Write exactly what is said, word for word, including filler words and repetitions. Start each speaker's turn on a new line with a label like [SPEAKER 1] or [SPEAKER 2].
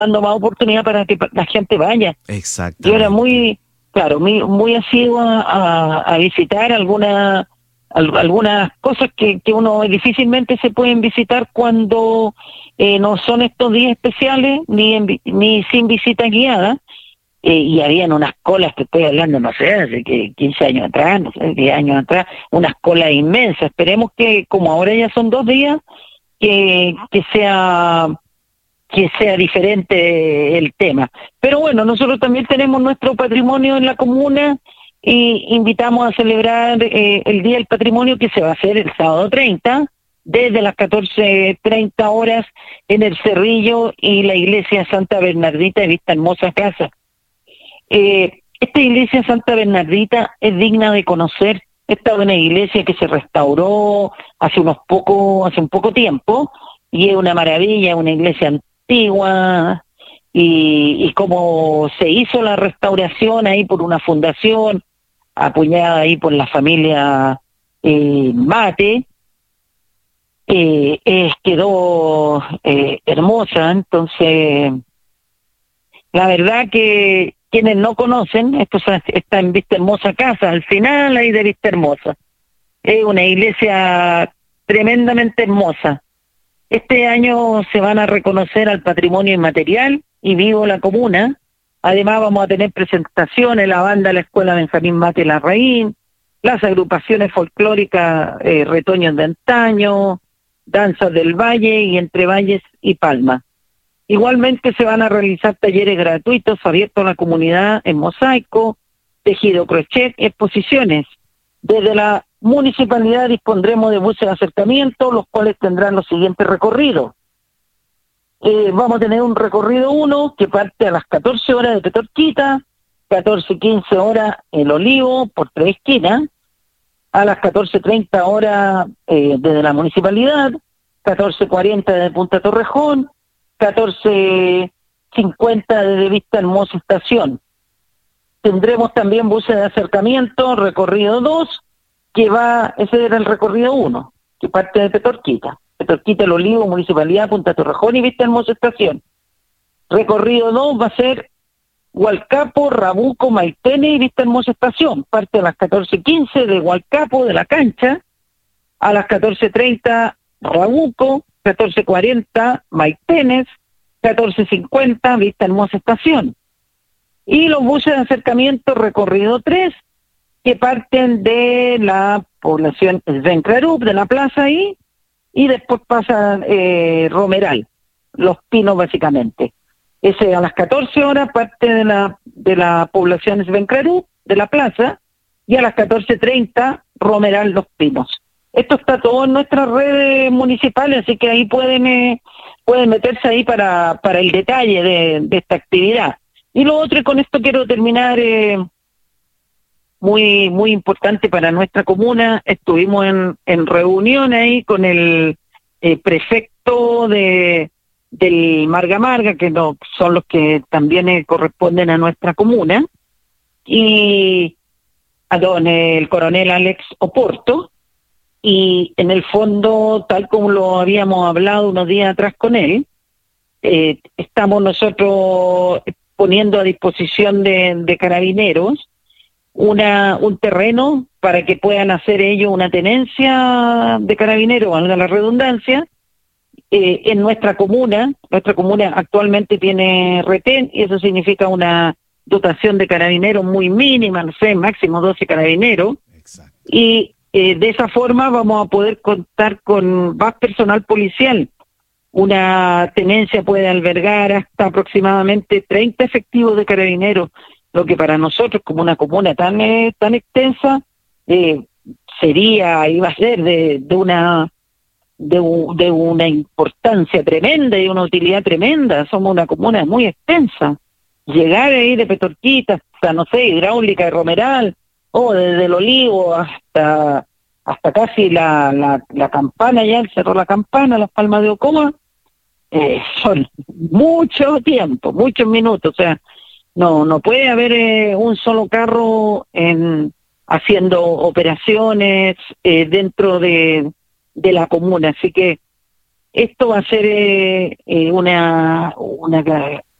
[SPEAKER 1] dando más oportunidad para que la gente vaya.
[SPEAKER 2] Exactamente.
[SPEAKER 1] Yo era muy, claro, muy, muy asidua a, a visitar alguna, al, algunas cosas que, que uno difícilmente se pueden visitar cuando eh, no son estos días especiales, ni, en, ni sin visita guiada. Eh, y habían unas colas, que estoy hablando, no sé, hace que quince años atrás, no sé, diez años atrás, unas colas inmensas. Esperemos que, como ahora ya son dos días, que, que sea que sea diferente el tema. Pero bueno, nosotros también tenemos nuestro patrimonio en la comuna y invitamos a celebrar eh, el Día del Patrimonio, que se va a hacer el sábado treinta, desde las catorce treinta horas en el Cerrillo y la iglesia Santa Bernardita de Vista Hermosa Casa. Eh, esta iglesia Santa Bernardita es digna de conocer. Esta es una iglesia que se restauró hace unos poco, hace un poco tiempo, y es una maravilla, una iglesia antigua, y, y como se hizo la restauración ahí por una fundación, apoyada ahí por la familia eh, Mate, eh, eh, quedó eh, hermosa. Entonces, la verdad que quienes no conocen, esto está en Vista Hermosa Casa, al final ahí de Vista Hermosa. Es una iglesia tremendamente hermosa. Este año se van a reconocer al patrimonio inmaterial y vivo la comuna. Además vamos a tener presentaciones, la banda de la Escuela Benjamín Mate Larraín, las agrupaciones folclóricas eh, Retoños de Antaño, Danzas del Valle y Entre Valles y Palma. Igualmente se van a realizar talleres gratuitos abiertos a la comunidad en mosaico, tejido crochet y exposiciones. Desde la municipalidad dispondremos de buses de acercamiento, los cuales tendrán los siguientes recorridos. Eh, vamos a tener un recorrido uno que parte a las catorce horas de Petorquita, catorce quince horas El Olivo por tres esquinas, a las catorce treinta horas eh, desde la municipalidad, catorce cuarenta desde Punta Torrejón, catorce cincuenta desde Vista Hermosa Estación. Tendremos también buses de acercamiento, recorrido dos, que va, ese era el recorrido uno, que parte de Petorquita. Petorquita, El Olivo, Municipalidad, Punta Torrejón y Vista Hermosa Estación. Recorrido dos va a ser Hualcapo, Rabuco, Maitene y Vista Hermosa Estación. Parte a las catorce quince de Hualcapo, de la cancha, a las catorce treinta Rabuco, catorce cuarenta Maitenes, catorce cincuenta Vista Hermosa Estación. Y los buses de acercamiento recorrido tres, que parten de la población Sven Clarup, de la plaza ahí, y después pasan eh, Romeral, Los Pinos básicamente. Ese a las catorce horas parte de la de la población Sven Clarup, de la plaza, y a las catorce treinta Romeral, Los Pinos. Esto está todo en nuestras redes municipales, así que ahí pueden eh, pueden meterse ahí para para el detalle de, de esta actividad. Y lo otro, y con esto quiero terminar, eh, muy muy importante para nuestra comuna, estuvimos en, en reunión ahí con el eh, prefecto de del Marga Marga, que no son los que también eh, corresponden a nuestra comuna, y a don el coronel Alex Oporto, y en el fondo, tal como lo habíamos hablado unos días atrás con él, eh, estamos nosotros poniendo a disposición de, de carabineros una un terreno para que puedan hacer ellos una tenencia de carabineros, valga la redundancia, eh, en nuestra comuna. Nuestra comuna actualmente tiene retén, y eso significa una dotación de carabineros muy mínima, no sé, máximo doce carabineros. Exacto. Y eh, de esa forma vamos a poder contar con más personal policial. Una tenencia puede albergar hasta aproximadamente treinta efectivos de carabineros, lo que para nosotros, como una comuna tan eh, tan extensa, eh, sería, iba a ser de, de una de, de una importancia tremenda y una utilidad tremenda. Somos una comuna muy extensa. Llegar ahí de Petorquita hasta, no sé, Hidráulica de Romeral, o desde El Olivo hasta hasta casi la, la, la Campana, ya el Cerro La Campana, Las Palmas de Ocoa, eh, son mucho tiempo, muchos minutos. O sea, no no puede haber eh, un solo carro en haciendo operaciones eh, dentro de, de la comuna. Así que esto va a ser eh, eh, una, una